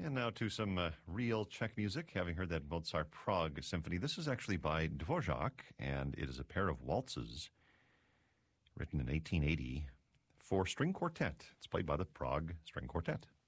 And now to some real Czech music, having heard that Mozart Prague Symphony. This is actually by Dvořák, and it is a pair of waltzes written in 1880 for string quartet. It's played by the Prague String Quartet.